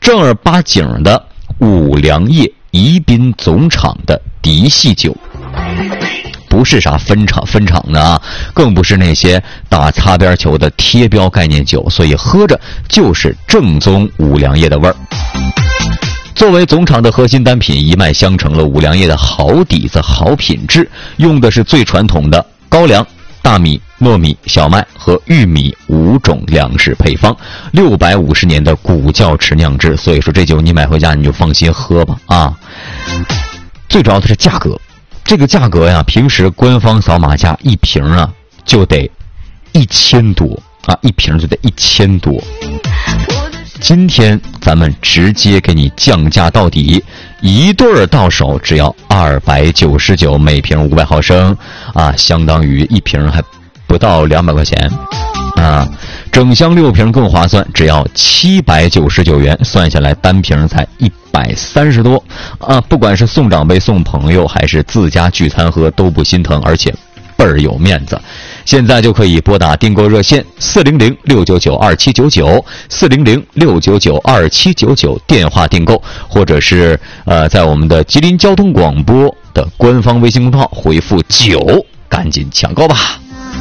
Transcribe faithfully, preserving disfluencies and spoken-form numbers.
正儿八经的五粮液宜宾总厂的嫡系酒，不是啥分厂分厂的啊，更不是那些打擦边球的贴标概念酒，所以喝着就是正宗五粮液的味儿。作为总厂的核心单品，一脉相承了五粮液的好底子、好品质，用的是最传统的高粱、大米、糯米、小麦和玉米五种粮食配方，六百五十年的古窖池酿制，所以说这酒你买回家你就放心喝吧啊！最主要的是价格，这个价格呀，平时官方扫码价一瓶啊就得一千多啊，一瓶就得一千多。今天咱们直接给你降价到底，一对儿到手只要二百九十九，每瓶五百毫升啊，相当于一瓶还不到两百块钱啊。整箱六瓶更划算，只要七百九十九元，算下来单瓶才一百三十多啊。不管是送长辈、送朋友，还是自家聚餐喝，都不心疼，而且倍儿有面子。现在就可以拨打订购热线四零零六九九二七九九四零零六九九二七九九电话订购，或者是呃在我们的吉林交通广播的官方微信公众号回复九，赶紧抢购吧。